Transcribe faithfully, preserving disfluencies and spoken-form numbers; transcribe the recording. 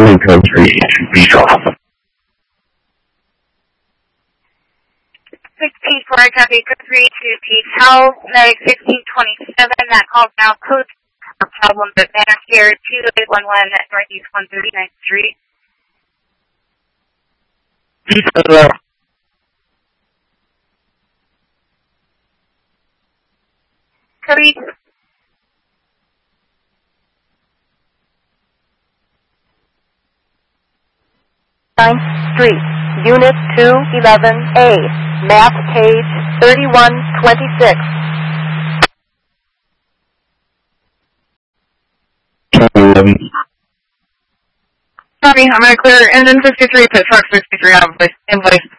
Following code three should be dropped. sixteen four, copy code three to P-Tel, Meg fifteen twenty-seven, that call's now code for problems at Banner here, two eight one one Northeast one thirty-ninth Street. Hello. Cody. ninth Street, Unit two eleven A, map page thirty-one twenty-six. eleven. Sorry, I'm going to clear engine fifty-three, pit truck sixty-three, out of invoice.